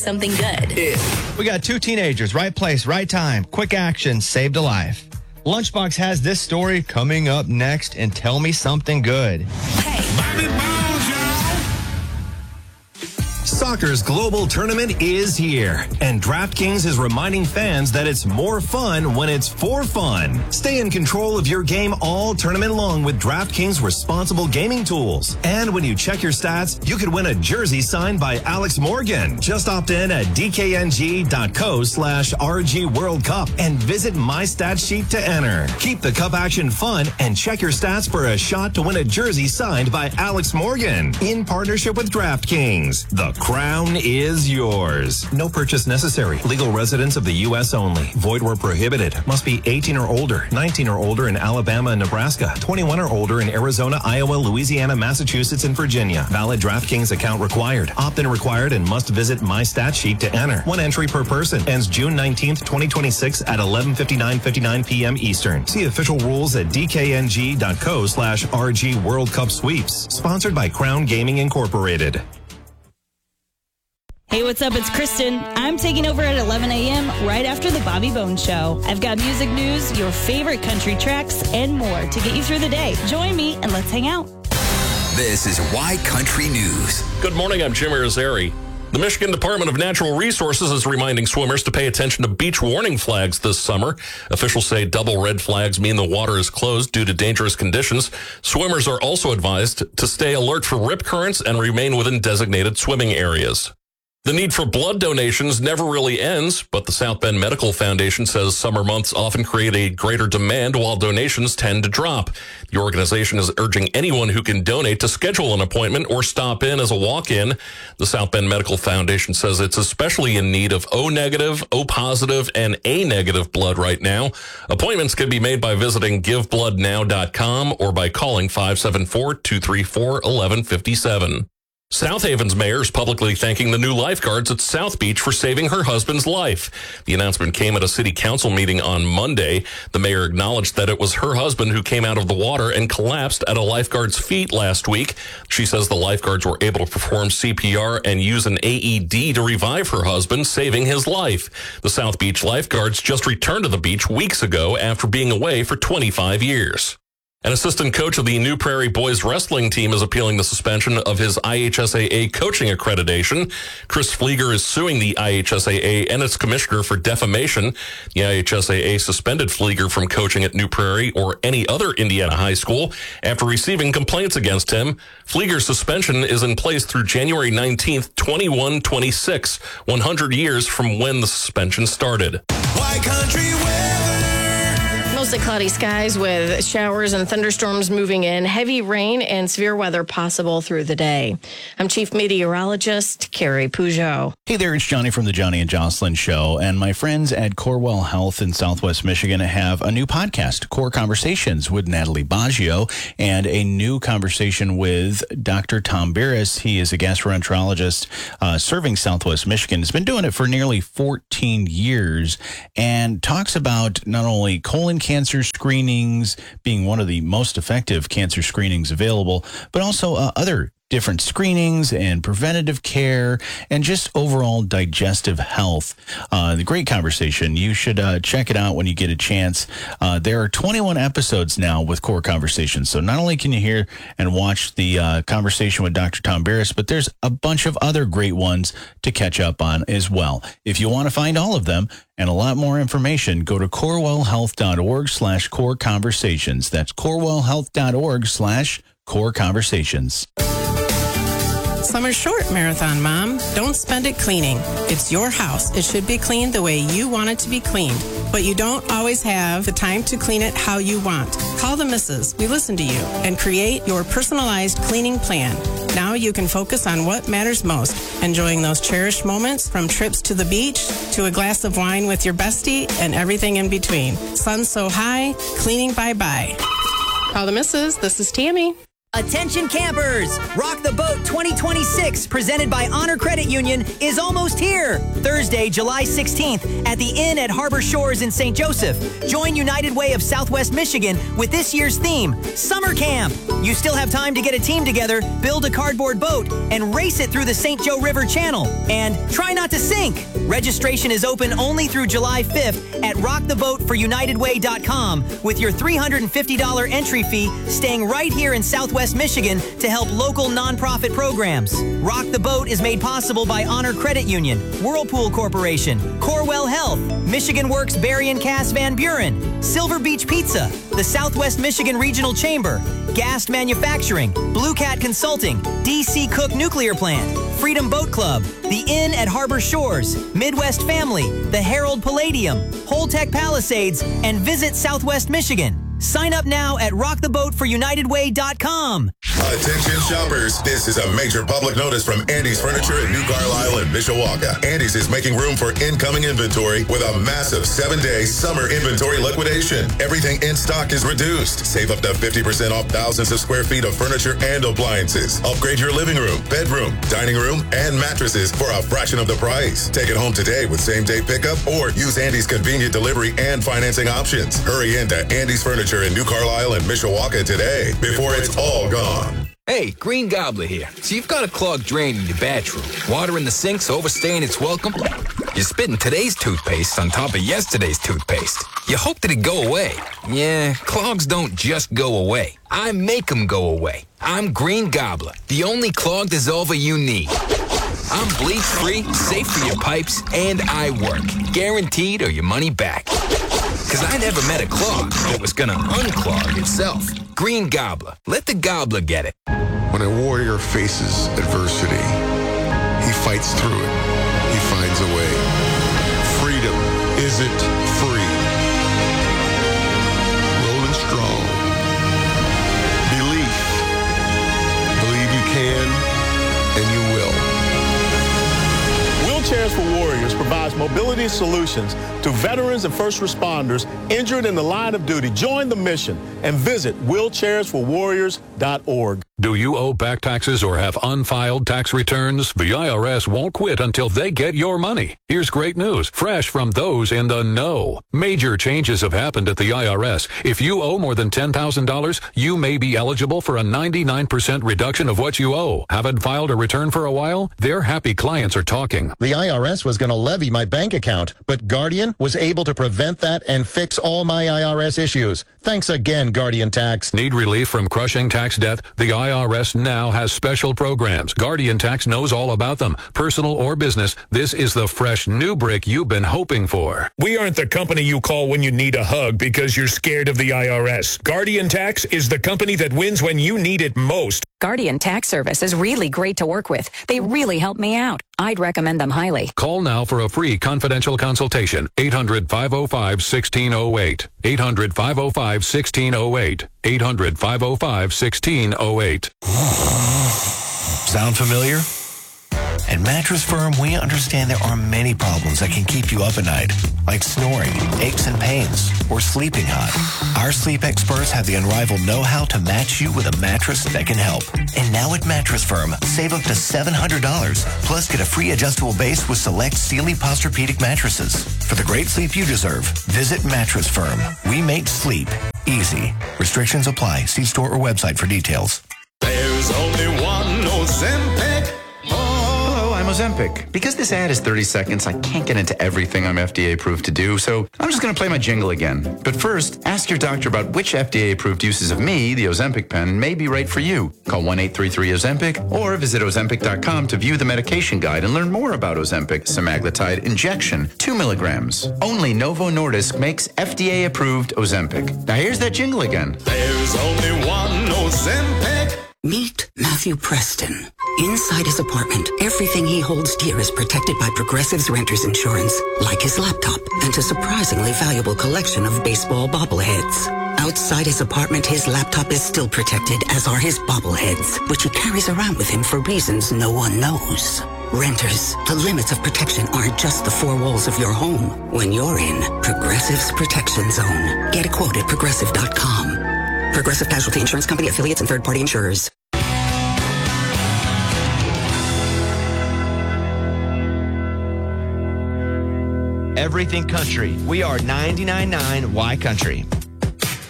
Something good. We got two teenagers, right place, right time, quick action, saved a life. Lunchbox has this story coming up next and Tell Me Something Good. Soccer's global tournament is here, and DraftKings is reminding fans that it's more fun when it's for fun. Stay in control of your game all tournament long with DraftKings responsible gaming tools. And when you check your stats, you could win a jersey signed by Alex Morgan. Just opt in at dkng.co/RG World Cup and visit My Stat Sheet to enter. Keep the cup action fun and check your stats for a shot to win a jersey signed by Alex Morgan in partnership with DraftKings. The crown is yours. No purchase necessary. Legal residents of the U.S. only. Void where prohibited. Must be 18 or older, 19 or older in Alabama and Nebraska, 21 or older in Arizona, Iowa, Louisiana, Massachusetts, and Virginia. Valid DraftKings account required. Opt-in required and must visit My Stat Sheet to enter. One entry per person. Ends June 19th, 2026 at 11:59 p.m. Eastern. See official rules at dkng.co/RG World Cup Sweeps. Sponsored by Crown Gaming Incorporated. Hey, what's up? It's Kristen. I'm taking over at 11 a.m. right after the Bobby Bones Show. I've got music news, your favorite country tracks, and more to get you through the day. Join me and let's hang out. This is Why Country News. Good morning, I'm Jim Irizarry. The Michigan Department of Natural Resources is reminding swimmers to pay attention to beach warning flags this summer. Officials say double red flags mean the water is closed due to dangerous conditions. Swimmers are also advised to stay alert for rip currents and remain within designated swimming areas. The need for blood donations never really ends, but the South Bend Medical Foundation says summer months often create a greater demand while donations tend to drop. The organization is urging anyone who can donate to schedule an appointment or stop in as a walk-in. The South Bend Medical Foundation says it's especially in need of O negative, O positive, and A negative blood right now. Appointments can be made by visiting givebloodnow.com or by calling 574-234-1157. South Haven's mayor is publicly thanking the new lifeguards at South Beach for saving her husband's life. The announcement came at a city council meeting on Monday. The mayor acknowledged that it was her husband who came out of the water and collapsed at a lifeguard's feet last week. She says the lifeguards were able to perform CPR and use an AED to revive her husband, saving his life. The South Beach lifeguards just returned to the beach weeks ago after being away for 25 years. An assistant coach of the New Prairie boys wrestling team is appealing the suspension of his IHSAA coaching accreditation. Chris Flieger is suing the IHSAA and its commissioner for defamation. The IHSAA suspended Flieger from coaching at New Prairie or any other Indiana high school after receiving complaints against him. Flieger's suspension is in place through January 19th, 2126, 100 years from when the suspension started. Why country weather? Mostly cloudy skies with showers and thunderstorms moving in, heavy rain and severe weather possible through the day. I'm Chief Meteorologist Carrie Peugeot. Hey there, it's Johnny from the Johnny and Jocelyn Show, and my friends at Corewell Health in Southwest Michigan have a new podcast, Core Conversations with Natalie Baggio, and a new conversation with Dr. Tom Barris. He is a gastroenterologist serving Southwest Michigan. He's been doing it for nearly 14 years and talks about not only colon cancer screenings being one of the most effective cancer screenings available, but also other different screenings and preventative care and just overall digestive health. The great conversation. You should check it out when you get a chance. There are 21 episodes now with Core Conversations. So not only can you hear and watch the conversation with Dr. Tom Barris, but there's a bunch of other great ones to catch up on as well. If you want to find all of them and a lot more information, go to corewellhealth.org/core conversations. That's corewellhealth.org/core conversations. Summer's short, Marathon Mom. Don't spend it cleaning. It's your house. It should be cleaned the way you want it to be cleaned. But you don't always have the time to clean it how you want. Call the missus. We listen to you and create your personalized cleaning plan. Now you can focus on what matters most, enjoying those cherished moments from trips to the beach to a glass of wine with your bestie and everything in between. Sun so high, cleaning bye-bye. Call the missus. This is Tammy. Attention campers! Rock the Boat 2026, presented by Honor Credit Union, is almost here. Thursday, July 16th, at the Inn at Harbor Shores in St. Joseph. Join United Way of Southwest Michigan with this year's theme, Summer Camp. You still have time to get a team together, build a cardboard boat, and race it through the St. Joe River Channel. And try not to sink. Registration is open only through July 5th at rocktheboatforunitedway.com with your $350 entry fee, staying right here in Southwest Michigan to help local nonprofit programs. Rock the Boat is made possible by Honor Credit Union, Whirlpool Corporation, Corewell Health, Michigan Works Barry and Cass Van Buren, Silver Beach Pizza, the Southwest Michigan Regional Chamber, Gast Manufacturing, Blue Cat Consulting, DC Cook Nuclear Plant, Freedom Boat Club, the Inn at Harbor Shores, Midwest Family, the Herald Palladium, Holtec Palisades, and Visit Southwest Michigan. Sign up now at rocktheboatforunitedway.com. Attention shoppers, this is a major public notice from Andy's Furniture in New Carlisle and Mishawaka. Andy's is making room for incoming inventory with a massive 7-day summer inventory liquidation. Everything in stock is reduced. Save up to 50% off thousands of square feet of furniture and appliances. Upgrade your living room, bedroom, dining room, and mattresses for a fraction of the price. Take it home today with same-day pickup or use Andy's convenient delivery and financing options. Hurry into Andy's Furniture in New Carlisle and Mishawaka today before it's all gone. Hey, Green Gobbler here. So you've got a clogged drain in your bathroom. Water in the sink's overstaying its welcome. You're spitting today's toothpaste on top of yesterday's toothpaste. You hope that it go away. Yeah, clogs don't just go away. I make them go away. I'm Green Gobbler, the only clog dissolver you need. I'm bleach-free, safe for your pipes, and I work. Guaranteed or your money back. Because I never met a clog that was going to unclog itself. Green Gobbler. Let the gobbler get it. When a warrior faces adversity, he fights through it. He finds a way. Freedom isn't free. Rolling strong. Belief. Believe you can and you will. Wheelchairs for Warriors provides mobility solutions to veterans and first responders injured in the line of duty. Join the mission and visit wheelchairsforwarriors.org. Do you owe back taxes or have unfiled tax returns? The IRS won't quit until they get your money. Here's great news, fresh from those in the know. Major changes have happened at the IRS. If you owe more than $10,000, you may be eligible for a 99% reduction of what you owe. Haven't filed a return for a while? Their happy clients are talking. The IRS was going to levy my bank account, but Guardian was able to prevent that and fix all my IRS issues. Thanks again, Guardian Tax. Need relief from crushing tax debt? The IRS now has special programs. Guardian Tax knows all about them. Personal or business, this is the fresh new brick you've been hoping for. We aren't the company you call when you need a hug because you're scared of the IRS. Guardian Tax is the company that wins when you need it most. Guardian Tax Service is really great to work with. They really help me out. I'd recommend them highly. Call now for a free confidential consultation. 800-505-1608. 800-505-1608. 800-505-1608. Sound familiar? At Mattress Firm, we understand there are many problems that can keep you up at night, like snoring, aches and pains, or sleeping hot. Our sleep experts have the unrivaled know-how to match you with a mattress that can help. And now at Mattress Firm, save up to $700, plus get a free adjustable base with select Sealy Posturepedic mattresses. For the great sleep you deserve, visit Mattress Firm. We make sleep easy. Restrictions apply. See store or website for details. There's only one Ozempic. I'm Ozempic. Because this ad is 30 seconds, I can't get into everything I'm FDA approved to do, so I'm just going to play my jingle again. But first, ask your doctor about which FDA approved uses of me, the Ozempic pen, may be right for you. Call 1-833-OZEMPIC or visit Ozempic.com to view the medication guide and learn more about Ozempic semaglutide injection, 2 milligrams. Only Novo Nordisk makes FDA approved Ozempic. Now here's that jingle again. There's only one Ozempic. Meet Matthew Preston. Inside his apartment, everything he holds dear is protected by Progressive's Renters Insurance, like his laptop and a surprisingly valuable collection of baseball bobbleheads. Outside his apartment, his laptop is still protected, as are his bobbleheads, which he carries around with him for reasons no one knows. Renters, the limits of protection aren't just the four walls of your home. When you're in Progressive's Protection Zone, get a quote at Progressive.com. Progressive Casualty Insurance Company, affiliates, and third-party insurers. Everything Country. We are 99.9 Y Country.